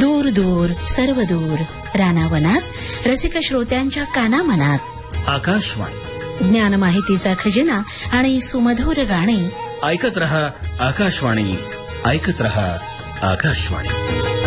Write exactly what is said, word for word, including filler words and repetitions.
दूर दूर सर्व दूर रानावनात रसिक श्रोत्यांच्या कानामनात आकाशवाणी ज्ञान माहितीचा खजिना आणि सुमधुर गाणे ऐकत रहा आकाशवाणी ऐकत रहा आकाशवाणी.